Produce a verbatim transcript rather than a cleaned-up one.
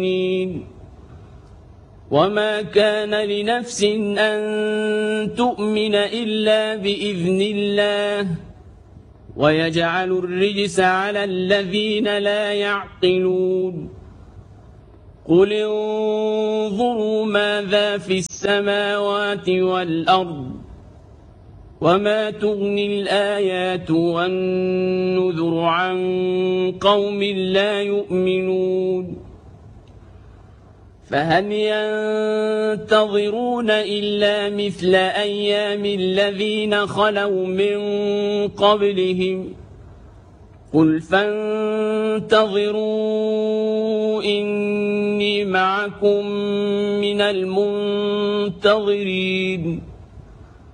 وما كان لنفس أن تؤمن إلا بإذن الله ويجعل الرجس على الذين لا يعقلون قل انظروا ماذا في السماوات والأرض وما تغني الآيات والنذر عن قوم لا يؤمنون فهل ينتظرون إلا مثل أيام الذين خلوا من قبلهم قل فانتظروا إني معكم من المنتظرين